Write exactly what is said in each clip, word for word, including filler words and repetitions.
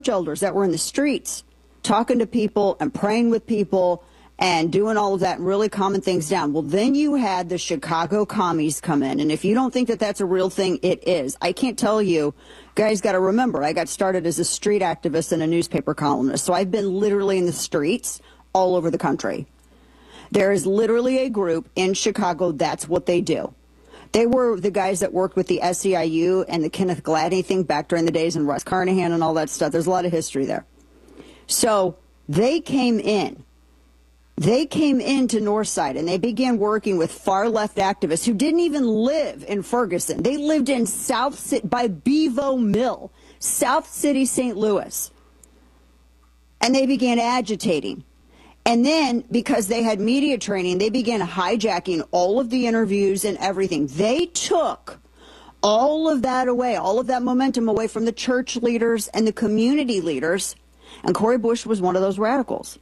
elders that were in the streets talking to people and praying with people and doing all of that and really calming things down. Well, then you had the Chicago commies come in. And if you don't think that that's a real thing, it is. I can't tell you. Guys, got to remember, I got started as a street activist and a newspaper columnist. So I've been literally in the streets all over the country. There is literally a group in Chicago, that's what they do. They were the guys that worked with the S E I U and the Kenneth Gladney thing back during the days and Russ Carnahan and all that stuff. There's a lot of history there. So they came in. They came into Northside and they began working with far left activists who didn't even live in Ferguson. They lived in South City by Bevo Mill, South City, Saint Louis. And they began agitating. And then, because they had media training, they began hijacking all of the interviews and everything. They took all of that away, all of that momentum away from the church leaders and the community leaders. And Cori Bush was one of those radicals.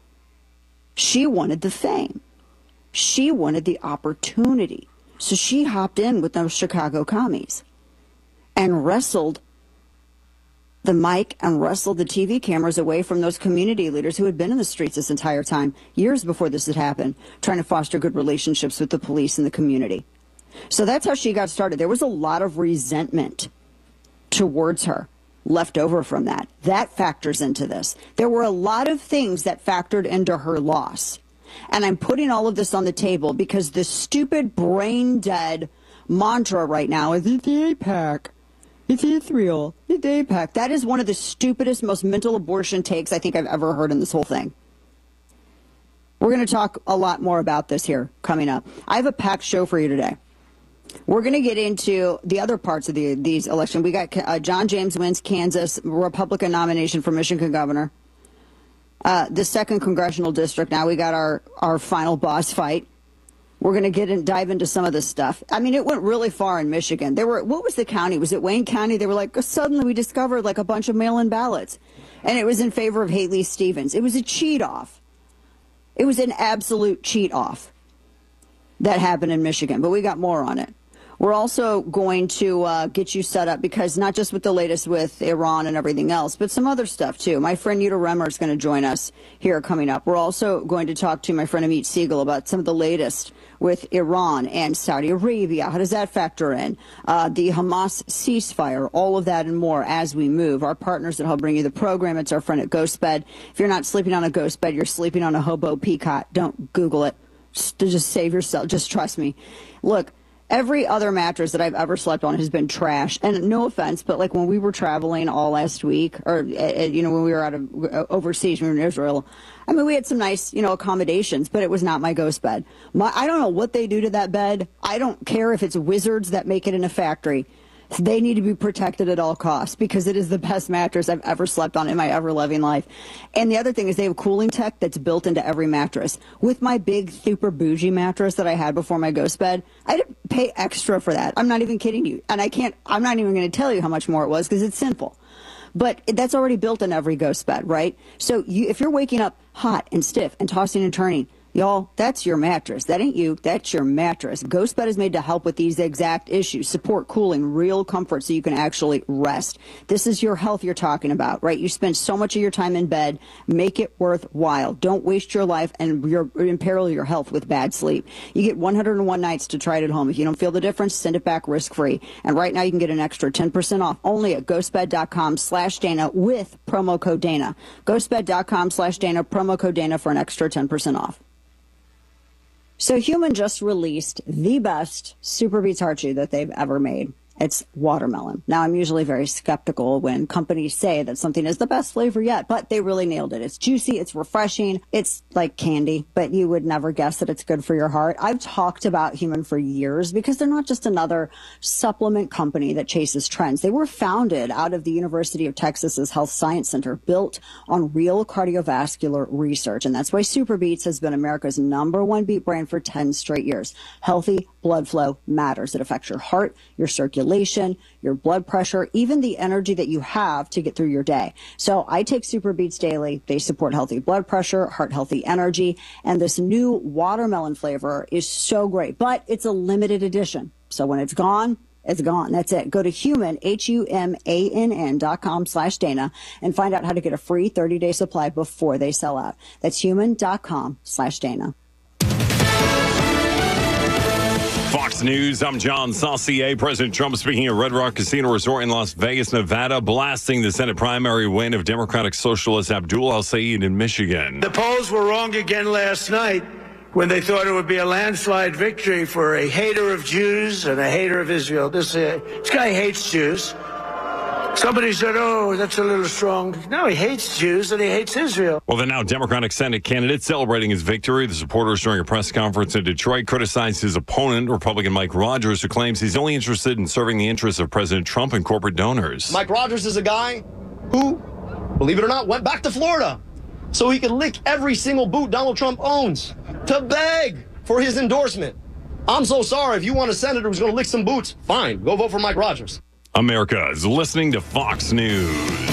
She wanted the fame. She wanted the opportunity. So she hopped in with those Chicago commies and wrestled the mic and wrestled the T V cameras away from those community leaders who had been in the streets this entire time, years before this had happened, trying to foster good relationships with the police and the community. So that's how she got started. There was a lot of resentment towards her left over from that. That factors into this. There were a lot of things that factored into her loss. And I'm putting all of this on the table because the stupid brain dead mantra right now is it's AIPAC. It's Israel. It's AIPAC. That is one of the stupidest, most mental abortion takes I think I've ever heard in this whole thing. We're going to talk a lot more about this here coming up. I have a packed show for you today. We're going to get into the other parts of the, these elections. We got uh, John James wins Kansas, Republican nomination for Michigan governor. Uh, the second congressional district. Now we got our, our final boss fight. We're going to get and dive into some of this stuff. I mean, it went really far in Michigan. There were, what was the county? Was it Wayne County? They were like, suddenly we discovered like a bunch of mail-in ballots. And it was in favor of Haley Stevens. It was a cheat off. It was an absolute cheat off that happened in Michigan. But we got more on it. We're also going to uh, get you set up because not just with the latest with Iran and everything else, but some other stuff too. My friend Yuta Remmer is going to join us here coming up. We're also going to talk to my friend Amit Siegel about some of the latest with Iran and Saudi Arabia. How does that factor in? Uh, the Hamas ceasefire, all of that and more as we move. Our partners that help bring you the program, it's our friend at GhostBed. If you're not sleeping on a ghost bed, you're sleeping on a hobo peacock. Don't Google it. Just, just save yourself. Just trust me. Look. Every other mattress that I've ever slept on has been trash. And no offense, but like when we were traveling all last week, or, uh, you know, when we were out of uh, overseas, we were in Israel, I mean, we had some nice, you know, accommodations, but it was not my ghost bed. My, I don't know what they do to that bed. I don't care if it's wizards that make it in a factory. They need to be protected at all costs because it is the best mattress I've ever slept on in my ever-loving life. And the other thing is they have cooling tech that's built into every mattress. With my big, super bougie mattress that I had before my ghost bed, I had to pay extra for that. I'm not even kidding you. And I can't, I'm not even going to tell you how much more it was because it's simple. But that's already built in every ghost bed, right? So you, if you're waking up hot and stiff and tossing and turning, y'all, that's your mattress. That ain't you. That's your mattress. GhostBed is made to help with these exact issues. Support, cooling, real comfort so you can actually rest. This is your health you're talking about, right? You spend so much of your time in bed. Make it worthwhile. Don't waste your life and your, imperil your health with bad sleep. You get one hundred and one nights to try it at home. If you don't feel the difference, send it back risk-free. And right now you can get an extra ten percent off only at ghostbed.com slash Dana with promo code Dana. Ghostbed.com slash Dana, promo code Dana for an extra ten percent off. So Human just released the best Super Beets heart chew that they've ever made. It's watermelon. Now, I'm usually very skeptical when companies say that something is the best flavor yet, but they really nailed it. It's juicy, it's refreshing, it's like candy, but you would never guess that it's good for your heart. I've talked about Human for years because they're not just another supplement company that chases trends. They were founded out of the University of Texas's Health Science Center, built on real cardiovascular research. And that's why Super Beets has been America's number one beet brand for ten straight years. Healthy blood flow matters. It affects your heart, your circulation, your blood pressure, even the energy that you have to get through your day. So I take Super Beets daily. They support healthy blood pressure, heart healthy energy, and this new watermelon flavor is so great, but it's a limited edition. So when it's gone, It's gone. That's it. Go to human, H U M A N N dot com slash Dana and find out how to get a free thirty-day supply before they sell out. That's human dot com slash Dana. Fox News, I'm John Saucier. President Trump speaking at Red Rock Casino Resort in Las Vegas, Nevada, blasting the Senate primary win of Democratic Socialist Abdul El-Sayed in Michigan. The polls were wrong again last night when they thought it would be a landslide victory for a hater of Jews and a hater of Israel. This, uh, this guy hates Jews. Somebody said, oh, that's a little strong. No, he hates Jews and he hates Israel. Well, the now Democratic Senate candidate celebrating his victory. The supporters during a press conference in Detroit criticized his opponent, Republican Mike Rogers, who claims he's only interested in serving the interests of President Trump and corporate donors. Mike Rogers is a guy who, believe it or not, went back to Florida so he could lick every single boot Donald Trump owns to beg for his endorsement. I'm so sorry. If you want a senator who's going to lick some boots, fine. Go vote for Mike Rogers. America is listening to Fox News.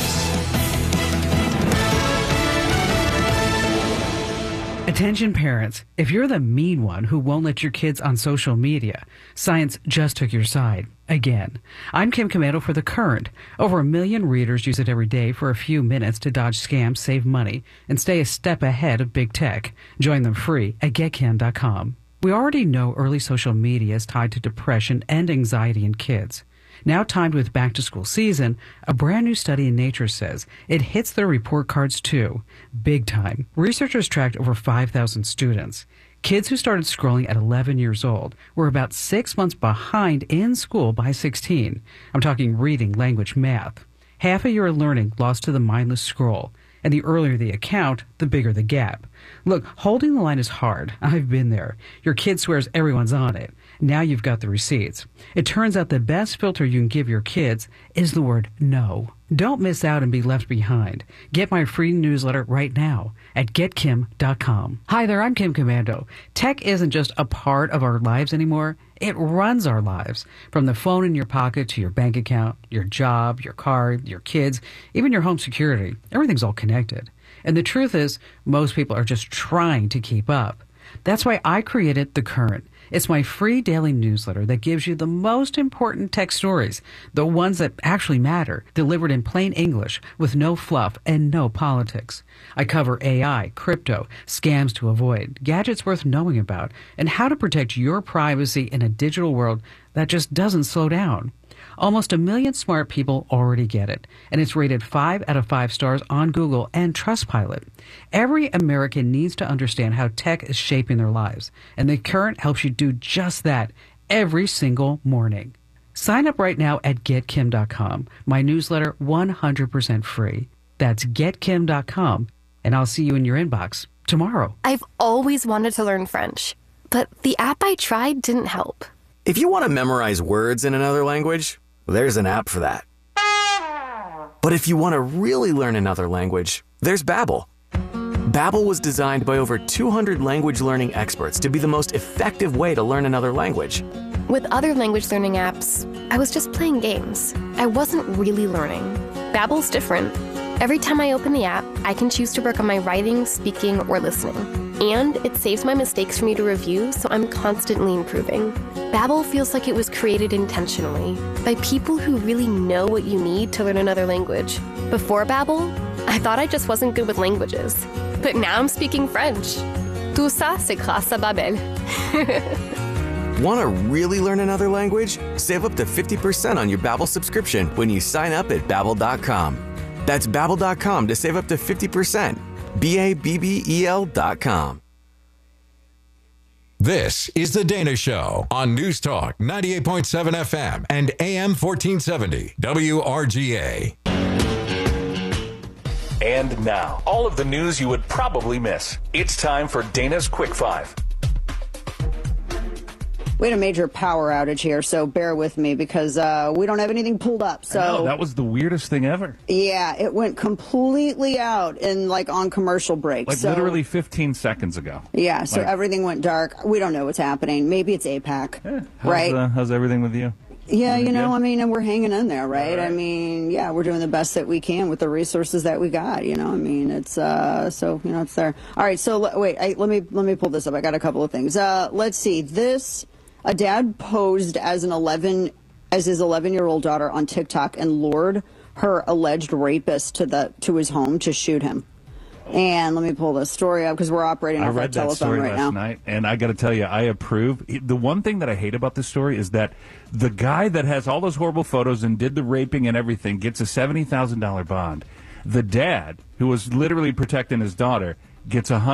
Attention parents, if you're the mean one who won't let your kids on social media, science just took your side. Again. I'm Kim Commando for The Current. Over a million readers use it every day for a few minutes to dodge scams, save money, and stay a step ahead of big tech. Join them free at get kim dot com. We already know early social media is tied to depression and anxiety in kids. Now timed with back-to-school season, a brand new study in Nature says it hits their report cards too. Big time. Researchers tracked over five thousand students. Kids who started scrolling at eleven years old were about six months behind in school by sixteen. I'm talking reading, language, math. Half a year of learning lost to the mindless scroll. And the earlier the account, the bigger the gap. Look, holding the line is hard. I've been there. Your kid swears everyone's on it. Now you've got the receipts. It turns out the best filter you can give your kids is the word no. Don't miss out and be left behind. Get my free newsletter right now at get kim dot com. Hi there, I'm Kim Commando. Tech isn't just a part of our lives anymore. It runs our lives. From the phone in your pocket to your bank account, your job, your car, your kids, even your home security. Everything's all connected. And the truth is, most people are just trying to keep up. That's why I created The Current. It's my free daily newsletter that gives you the most important tech stories, the ones that actually matter, delivered in plain English with no fluff and no politics. I cover A I, crypto, scams to avoid, gadgets worth knowing about, and how to protect your privacy in a digital world that just doesn't slow down. Almost a million smart people already get it, and it's rated five out of five stars on Google and Trustpilot. Every American needs to understand how tech is shaping their lives, and The Current helps you do just that every single morning. Sign up right now at get kim dot com. My newsletter one hundred percent free. That's get kim dot com, and I'll see you in your inbox tomorrow. I've always wanted to learn French, but the app I tried didn't help. If you want to memorize words in another language, there's an app for that. But if you want to really learn another language, there's Babbel. Babbel was designed by over two hundred language learning experts to be the most effective way to learn another language. With other language learning apps, I was just playing games. I wasn't really learning. Babbel's different. Every time I open the app, I can choose to work on my writing, speaking, or listening. And it saves my mistakes for me to review, so I'm constantly improving. Babbel feels like it was created intentionally by people who really know what you need to learn another language. Before Babbel, I thought I just wasn't good with languages. But now I'm speaking French. Tout ça, c'est grâce à Babbel. Want to really learn another language? Save up to fifty percent on your Babbel subscription when you sign up at babbel dot com. That's babbel dot com to save up to fifty percent. B A B B E L dot com. This is The Dana Show on News Talk ninety-eight point seven F M and A M fourteen seventy W R G A. And now, all of the news you would probably miss. It's time for Dana's Quick Five. We had a major power outage here, so bear with me because uh, we don't have anything pulled up. So I know, that was the weirdest thing ever. Yeah, it went completely out in like on commercial break. Like so, literally fifteen seconds ago. Yeah, so like, everything went dark. We don't know what's happening. Maybe it's APAC, yeah, how's, right? Uh, how's everything with you? Yeah, you know, good? I mean, and we're hanging in there, right? right? I mean, yeah, we're doing the best that we can with the resources that we got. You know, I mean, it's uh, so you know, it's there. All right, so wait, I, let me let me pull this up. I got a couple of things. Uh, let's see this. A dad posed as an eleven as his eleven-year-old daughter on TikTok and lured her alleged rapist to the to his home to shoot him. And let me pull this story up because we're operating I off our read that telephone story right last now. night, and I got to tell you, I approve. The one thing that I hate about this story is that the guy that has all those horrible photos and did the raping and everything gets a seventy thousand dollars bond. The dad, who was literally protecting his daughter, gets a